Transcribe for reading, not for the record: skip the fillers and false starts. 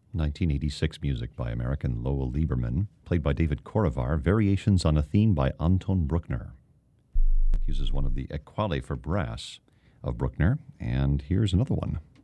1986 music by American Lowell Lieberman, played by David Korovar, variations on a theme by Anton Bruckner. It uses one of the Equale for brass of Bruckner, and here's another one.